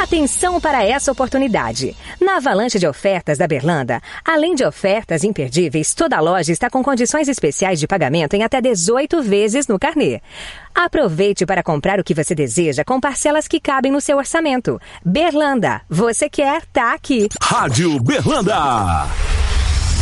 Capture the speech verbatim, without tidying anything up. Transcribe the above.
Atenção para essa oportunidade. Na avalanche de ofertas da Berlanda, além de ofertas imperdíveis, toda a loja está com condições especiais de pagamento em até dezoito vezes no carnê. Aproveite para comprar o que você deseja com parcelas que cabem no seu orçamento. Berlanda, você quer, tá aqui. Rádio Berlanda.